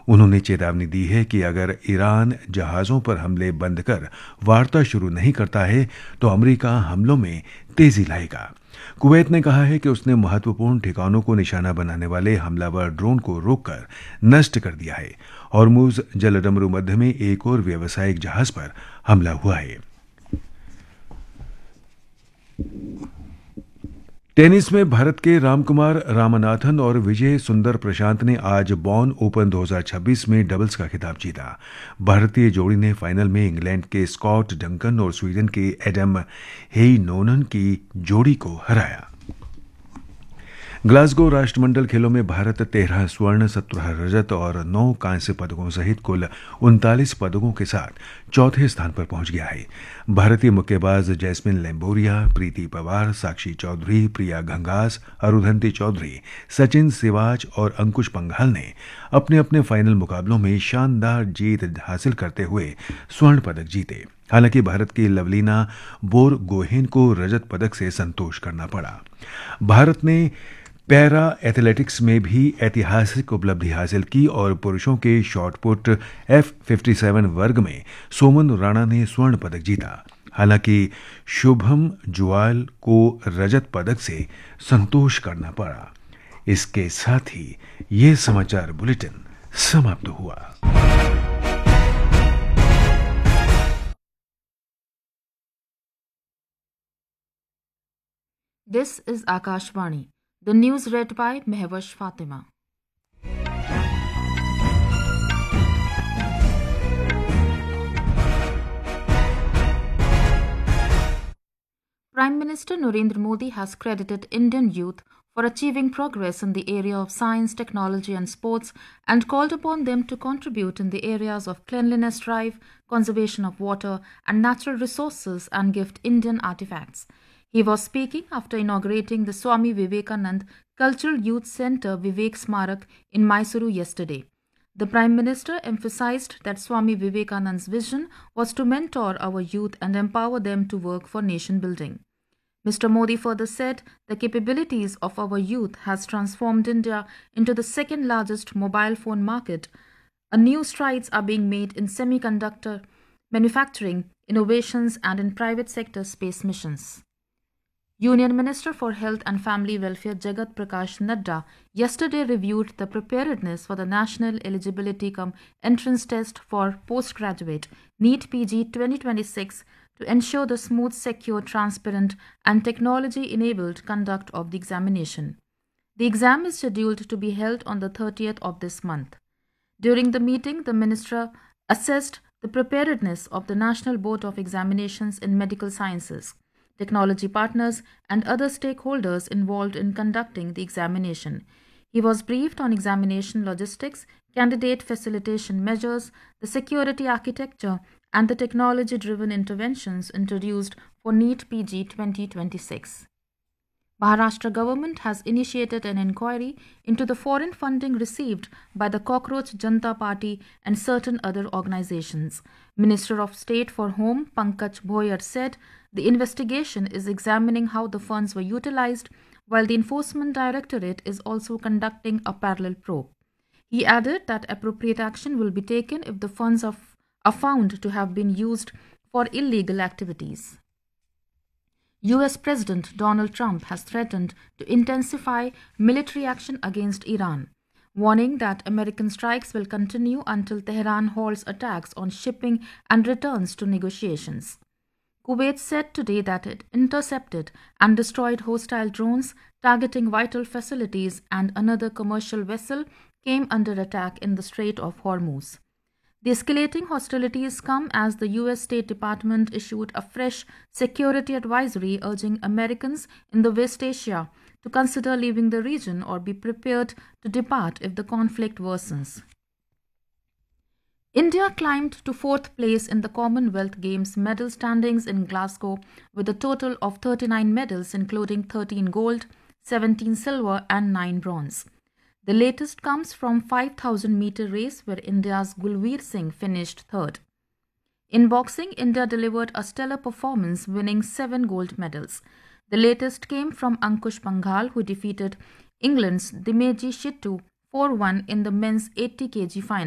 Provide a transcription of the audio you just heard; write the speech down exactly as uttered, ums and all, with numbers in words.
उन्होंने चेतावनी दी है कि अगर ईरान जहाज़ों पर हमले बंद कर वार्ता शुरू नहीं करता है तो अमेरिका हमलों में तेजी लाएगा। कुवैत ने कहा है कि उसने महत्वपूर्ण ठिकानों को निशाना बनाने वाले हमलावर ड्रोन को रोककर नष्ट कर दिया है। हॉर्मुज जलडमरू मध्य में एक और व्यावसायिक जहाज पर हमला हुआ है। टेनिस में भारत के रामकुमार रामनाथन और विजय सुंदर प्रशांत ने आज बॉन ओपन दो हज़ार छब्बीस में डबल्स का खिताब जीता। भारतीय जोड़ी ने फाइनल में इंग्लैंड के स्कॉट डंकन और स्वीडन के एडम हेइनोनन की जोड़ी को हराया। ग्लासगो राष्ट्रमंडल खेलों में भारत तेरह स्वर्ण, सत्रह रजत और नौ कांस्य पदकों सहित कुल उनतालीस पदकों के साथ चौथे स्थान पर पहुंच गया है। भारतीय मुक्केबाज जैस्मिन लेम्बोरिया, प्रीति पवार, साक्षी चौधरी, प्रिया घंगास, अरुधंती चौधरी, सचिन सिवाच और अंकुश पंघाल ने अपने अपने फाइनल मुकाबलों में शानदार जीत हासिल करते हुए स्वर्ण पदक जीते। हालांकि भारत की लवलीना बोरगोहेन को रजत पदक से संतोष करना पड़ा। भारत ने पैरा एथलेटिक्स में भी ऐतिहासिक उपलब्धि हासिल की और पुरुषों के शॉटपुट एफ सत्तावन वर्ग में सोमन राणा ने स्वर्ण पदक जीता। हालांकि शुभम जुआल को रजत पदक से संतोष करना पड़ा। इसके साथ ही ये समाचार बुलेटिन समाप्त हुआ। This is Akashvani. The news read by Mehwash Fatima. Prime Minister Narendra Modi has credited Indian youth for achieving progress in the area of science, technology and sports and called upon them to contribute in the areas of cleanliness drive, conservation of water and natural resources and gift Indian artifacts. He was speaking after inaugurating the Swami Vivekanand Cultural Youth Centre Vivek Smarak in Mysuru yesterday. The Prime Minister emphasized that Swami Vivekanand's vision was to mentor our youth and empower them to work for nation building. Mister Modi further said the capabilities of our youth has transformed India into the second largest mobile phone market. A new strides are being made in semiconductor manufacturing, innovations and in private sector space missions. Union Minister for Health and Family Welfare Jagat Prakash Nadda yesterday reviewed the preparedness for the National Eligibility Cum Entrance Test for Postgraduate NEET P G twenty twenty-six to ensure the smooth, secure, transparent and technology-enabled conduct of the examination. The exam is scheduled to be held on the thirtieth of this month. During the meeting, the Minister assessed the preparedness of the National Board of Examinations in Medical Sciences, technology partners and other stakeholders involved in conducting the examination. He was briefed on examination logistics, candidate facilitation measures, the security architecture and the technology-driven interventions introduced for NEET P G twenty twenty-six. Maharashtra government has initiated an inquiry into the foreign funding received by the Cockroach Janata Party and certain other organizations. Minister of State for Home Pankaj Bhoyar said the investigation is examining how the funds were utilized, while the Enforcement Directorate is also conducting a parallel probe. He added that appropriate action will be taken if the funds are, are found to have been used for illegal activities. U S President Donald Trump has threatened to intensify military action against Iran, warning that American strikes will continue until Tehran halts attacks on shipping and returns to negotiations. Kuwait said today that it intercepted and destroyed hostile drones targeting vital facilities, and another commercial vessel came under attack in the Strait of Hormuz. The escalating hostilities come as the U S State Department issued a fresh security advisory urging Americans in the West Asia to consider leaving the region or be prepared to depart if the conflict worsens. India climbed to fourth place in the Commonwealth Games medal standings in Glasgow with a total of thirty-nine medals, including thirteen gold, seventeen silver and nine bronze. The latest comes from five thousand meter race where India's Gulveer Singh finished third. In boxing, India delivered a stellar performance, winning seven gold medals. The latest came from Ankush Panghal, who defeated England's Dimeji Shittu four one in the men's eighty kilogram final.